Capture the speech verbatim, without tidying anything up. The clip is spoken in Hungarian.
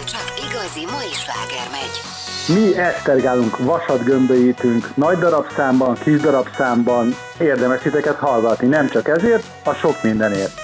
csak igazi mai sláger megy. Mi esztergálunk, vasat gömbölyítünk, nagy darabszámban, kis darabszámban, érdemes titeket hallgatni, nem csak ezért, a sok mindenért.